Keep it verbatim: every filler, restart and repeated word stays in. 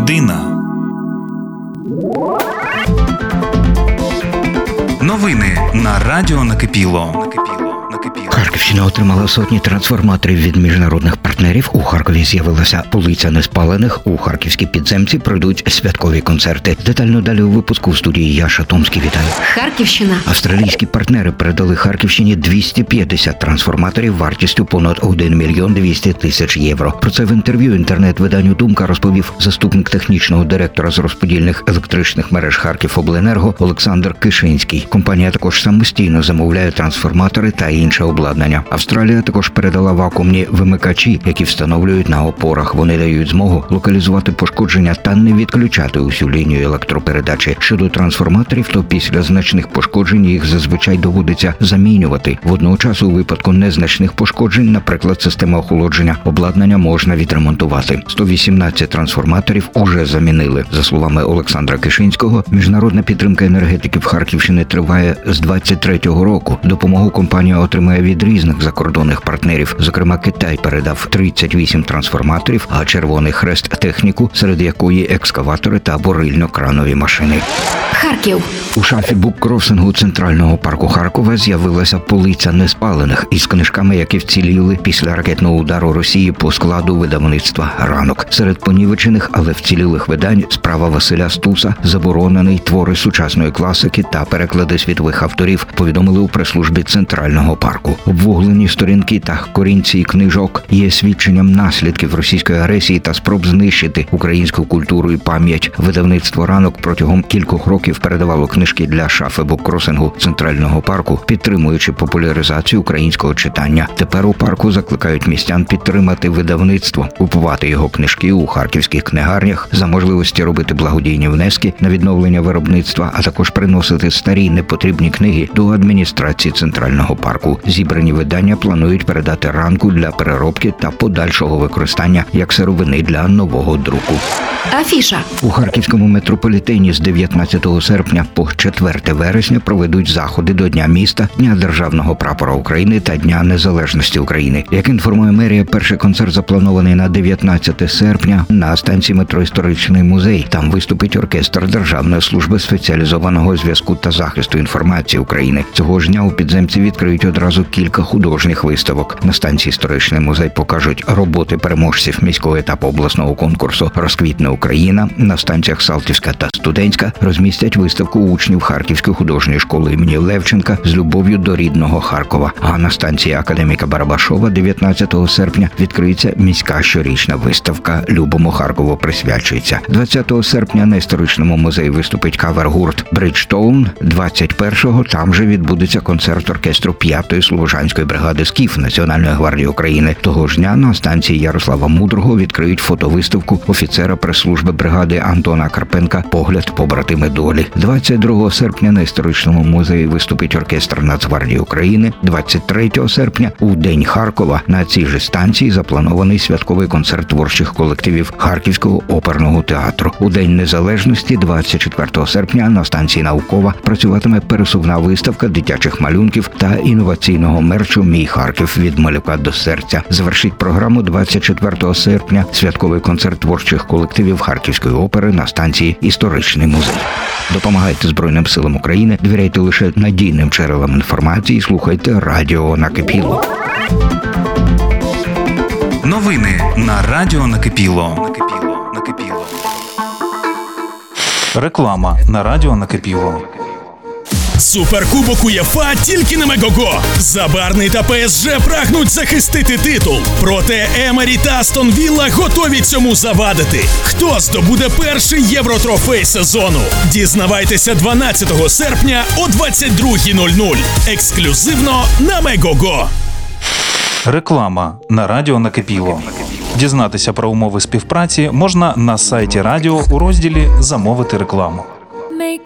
Година. Новини на радіо Накипіло. Харківщина отримала сотні трансформаторів від міжнародних партнерів. У Харкові з'явилася полиця неспалених. У харківській підземці пройдуть святкові концерти. Детально далі у випуску в студії Яша Томський. Вітаю. Харківщина. Австралійські партнери передали Харківщині двісті п'ятдесят трансформаторів вартістю понад один мільйон двісті тисяч євро. Про це в інтерв'ю інтернет-виданню «Думка» розповів заступник технічного директора з розподільних електричних мереж Харківобленерго Олександр Кишинський. Компанія також самостійно замовляє трансформатори та інше обладнання. Австралія також передала вакуумні вимикачі, які встановлюють на опорах. Вони дають змогу локалізувати пошкодження та не відключати усю лінію електропередачі. Щодо трансформаторів, то після значних пошкоджень їх зазвичай доводиться замінювати. Водночас у випадку незначних пошкоджень, наприклад, система охолодження, обладнання можна відремонтувати. сто вісімнадцять трансформаторів уже замінили. За словами Олександра Кишинського, міжнародна підтримка енергетиків Харківщини триває з двадцять третього року. Допомогу компанія отримає від різних закордонних партнерів. Зокрема, Китай передав тридцять вісім трансформаторів, а Червоний Хрест – техніку, серед якої екскаватори та бурильно-кранові машини. Харків. У шафі буккросингу Центрального парку Харкова з'явилася полиця неспалених із книжками, які вціліли після ракетного удару Росії по складу видавництва «Ранок». Серед понівечених, але вцілілих видань справа Василя Стуса, заборонений, твори сучасної класики та переклади світових авторів, повідомили у прес-службі Центрального парку. Обвуглені сторінки та корінці книжок є свідченням наслідків російської агресії та спроб знищити українську культуру і пам'ять. Видавництво «Ранок» протягом кількох років передавало книжки для шафи буккросингу Центрального парку, підтримуючи популяризацію українського читання. Тепер у парку закликають містян підтримати видавництво, купувати його книжки у харківських книгарнях, за можливості робити благодійні внески на відновлення виробництва, а також приносити старі непотрібні книги до адміністрації Центрального парку. Зібрані видання планують передати «Ранку» для переробки та подальшого використання як сировини для нового друку. Афіша. У харківському метрополітені з дев'ятнадцятого серпня по четверте вересня проведуть заходи до Дня міста, Дня Державного прапора України та Дня Незалежності України. Як інформує мерія, перший концерт запланований на дев'ятнадцяте серпня на станції метро «Історичний музей». Там виступить оркестр Державної служби спеціалізованого зв'язку та захисту інформації України. Цього ж дня у підземці відкриють одразу кілька художніх виставок. На станції «Історичний музей» покажуть роботи переможців міського етапу обласного конкурсу «Розквітне Україна». На станціях Салтівська та Студентська розмістять виставку учнів Харківської художньої школи імені Левченка з любов'ю до рідного Харкова. А на станції академіка Барабашова дев'ятнадцятого серпня відкриється міська щорічна виставка «Любому Харкову присвячується». двадцятого серпня на Історичному музеї виступить кавер-гурт «Бриджтоун». двадцять першого там же відбудеться концерт оркестру п'ятої слобожанської бригади «Скіф» Національної гвардії України. Того ж дня на станції Ярослава Мудрого відкриють фотовиставку офіцера прес-служби бригади Антона Карпенка «Погляд побратими долі». двадцять другого серпня на Історичному музеї виступить оркестр Нацгвардії України. двадцять третього серпня у День Харкова на цій же станції запланований святковий концерт творчих колективів Харківського оперного театру. У День Незалежності двадцять четвертого серпня на станції Наукова працюватиме пересувна виставка дитячих малюнків та інноваційного мерчу «Мій Харків. Від малюка до серця». Завершить програму двадцять четвертого серпня святковий концерт творчих колективів Харківської опери на станції «Історичний музей». Допомагайте Збройним силам України, довіряйте лише надійним джерелам інформації, слухайте радіо Накипіло. Новини на радіо Накипіло. Накипіло. Реклама на радіо Накипіло. Суперкубок УЄФА тільки на Мегого. Забарний та ПСЖ прагнуть захистити титул. Проте Емері та Астон Вілла готові цьому завадити. Хто здобуде перший євротрофей сезону? Дізнавайтеся дванадцятого серпня о двадцять другій нуль нуль. Ексклюзивно на Мегого. Реклама на радіо Накипіло. Дізнатися про умови співпраці можна на сайті радіо у розділі «Замовити рекламу». Make